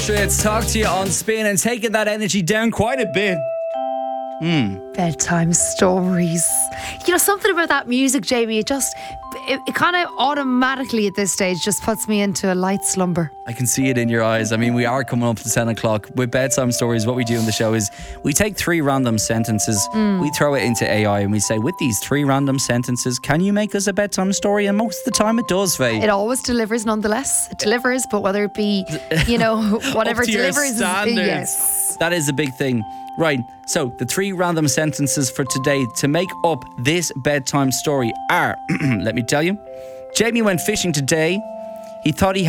Let's talk to you on Spin and taking that energy down quite a bit. Bedtime stories. You know, something about that music, Jamie, it kind of automatically at this stage just puts me into a light slumber. I can see it in your eyes. I mean, we are coming up to 10 o'clock. With Bedtime Stories, what we do in the show is we take 3 random sentences, we throw it into AI and we say, with these 3 random sentences, can you make us a bedtime story? And most of the time it does, Faye. It always delivers nonetheless. It delivers, but whether it be, you know, whatever Up it to your delivers standards. yes. That is a big thing. Right, so the 3 random sentences for today to make up this bedtime story are, let me tell you, Jamie went fishing today. He thought he